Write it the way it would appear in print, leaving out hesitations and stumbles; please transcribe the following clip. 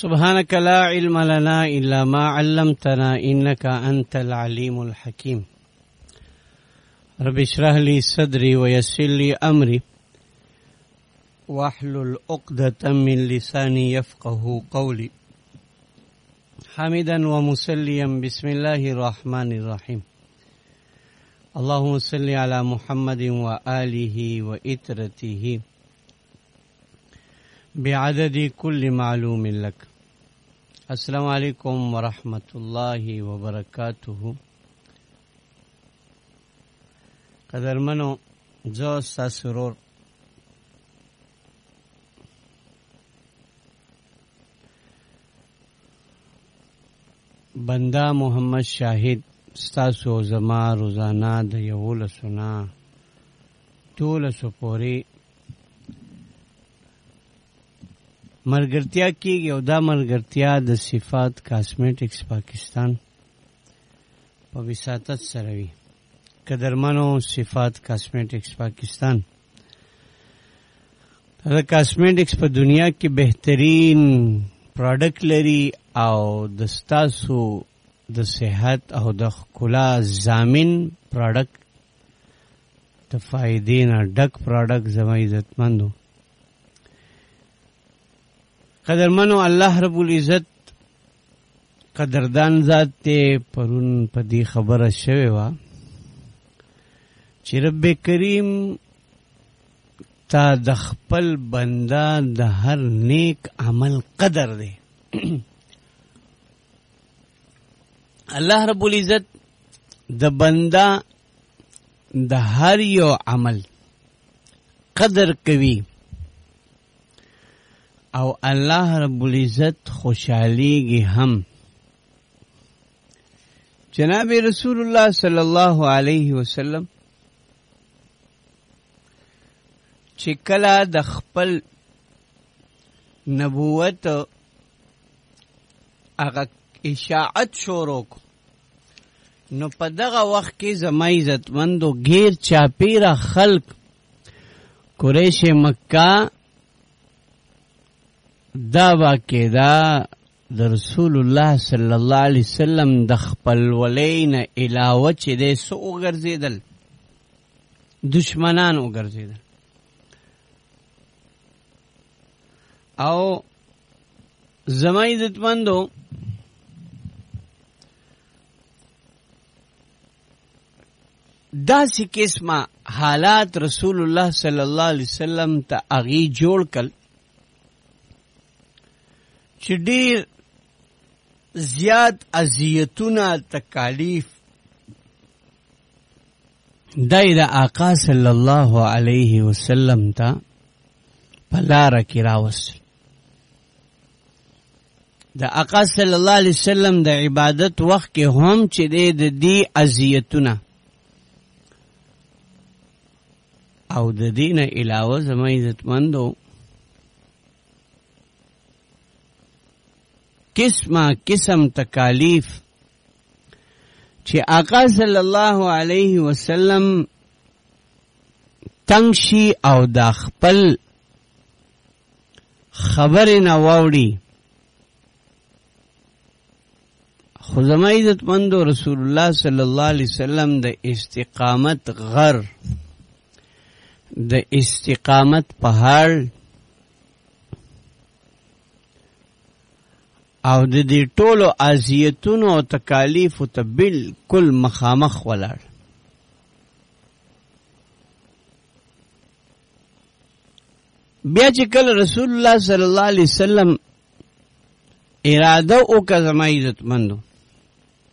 سبحانك لا علم لنا إلا ما علمتنا إنك أنت العليم الحكيم رب اشرح لي صدري ويسر لي أمري واحلل عقدة من لساني يفقه قولي حمدا ومسليا بسم الله الرحمن الرحيم اللهم صل على محمد وآله وإترته بعدد كل معلوم لك. السلام علیکم ورحمۃ اللہ وبرکاتہ. قدرمنو زه ستاسو ورور بنده محمد شاهد ستاسو زما روزانه د 11 نه 12 پورې ملګرتیا کیږي او دا ملګرتیا د صفات کاسمیټکس پاکستان په وساتت سره وي. قدرمنو صفات کاسمیټکس پاکستان دا کاسمیټکس په دنیا کې بهترین پروډکټ لري او د ستاسو د صحت او د ښکلا ضامن پروډکټ د فائدې نه ډک پروډکټ زما عزتمندو. قدرمنو الله رب العزت قدردان ذات ته پرون په دې خبره شوی و چې رب کریم تا د خپل بنده د هر نیک عمل قدر دی. الله رب العزت د بنده د هر یو عمل قدر کوي او الله رب العزت خوشحالیږي هم. جناب رسول الله صلی الله علیه وسلم چې کله د خپل نبوت هغه اشاعت شروع نو په دغه وخت کې زما عزتمندو غیر چاپیره خلق قریش مکه دا واقع دا د رسول الله صلی الله علیه وسلم د خپل ولین علاوه چې د سو وګرځیدل دشمنان وګرځیدل او زما عزتمندو داسې قسمه حالات رسول الله صلی الله علیه وسلم ته اغي جوړ کړ چې ډیر زیات اذیتونه تکالیف دای د آقا صلی الله علیه وسلم ته په لاره کې راوستل. د آقا صلی الله علیه وسلم د عبادت وخت کې هم چې د دې اذیتونه او د دین علاوه زما عزتمندو قسم تکالیف چې آقا صلی الله علیه وسلم تنگ شي او دا خپل خبرې نه واوړي خو زما عزتمندو رسول الله صلی الله علیه وسلم د استقامت غر د استقامت پهاړ او د دې ټولو اذیتونو او تکالیفو ته بالکل مخامخ ولاړ. بیا چې کله رسول الله صلی الله علیه وسلم اراده وکړه زما عزتمندو